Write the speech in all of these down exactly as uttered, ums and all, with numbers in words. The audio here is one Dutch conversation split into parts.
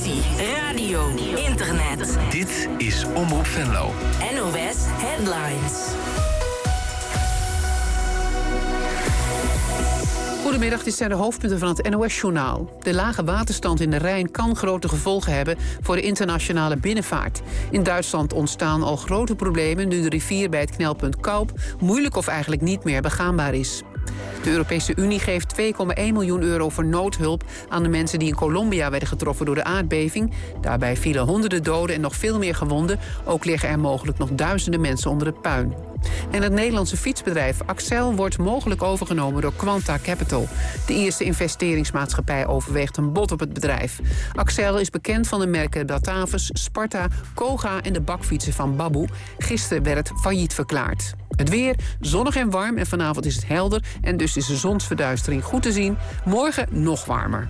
televisie, radio, internet. Dit is Omroep Venlo. N O S Headlines. Goedemiddag, dit zijn de hoofdpunten van het N O S-journaal. De lage waterstand in de Rijn kan grote gevolgen hebben voor de internationale binnenvaart. In Duitsland ontstaan al grote problemen nu de rivier bij het knelpunt Kaup moeilijk of eigenlijk niet meer begaanbaar is. De Europese Unie geeft twee komma één miljoen euro voor noodhulp aan de mensen die in Colombia werden getroffen door de aardbeving. Daarbij vielen honderden doden en nog veel meer gewonden. Ook liggen er mogelijk nog duizenden mensen onder het puin. En het Nederlandse fietsbedrijf Accel wordt mogelijk overgenomen door Quanta Capital. De eerste investeringsmaatschappij overweegt een bod op het bedrijf. Accel is bekend van de merken Batavus, Sparta, Koga en de bakfietsen van Baboe. Gisteren werd het failliet verklaard. Het weer, zonnig en warm en vanavond is het helder en dus is de zonsverduistering goed te zien. Morgen nog warmer.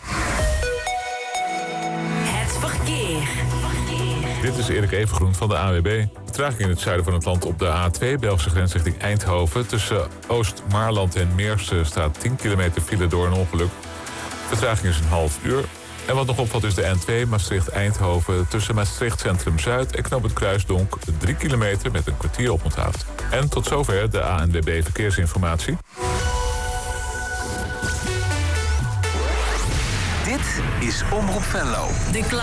Het verkeer. Dit is Erik Evengroen van de A W B. Vertraging in het zuiden van het land op de A twee, Belgische grens richting Eindhoven. Tussen Oost-Maarland en Meersen staat tien kilometer file door een ongeluk. Vertraging is een half uur. En wat nog opvalt is de N twee, Maastricht-Eindhoven. Tussen Maastricht Centrum Zuid en Knoop het Kruisdonk drie kilometer met een kwartier oponthoud. En tot zover de A N W B Verkeersinformatie. Dit is Omroep Venlo. De